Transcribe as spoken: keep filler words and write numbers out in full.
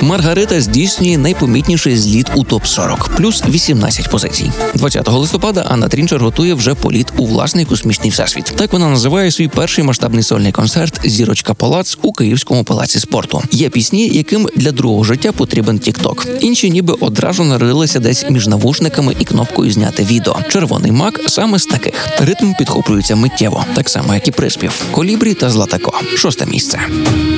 Маргарита здійснює найпомітніший зліт у топ сорок, плюс вісімнадцять позицій. двадцятого листопада Анна Трінчер готує вже політ у власний космічний всесвіт. Так вона називає свій перший масштабний сольний концерт «Зірочка Палац» у Київському палаці спорту. Є пісні, яким для другого життя потрібен тік-ток. Інші ніби одразу народилися десь між навушниками і кнопкою «Зняти відео». «Червоний мак» саме з таких. Ритм підхоплюється миттєво, так само, як і приспів. «Колібрі» та «Златако» – шосте місце.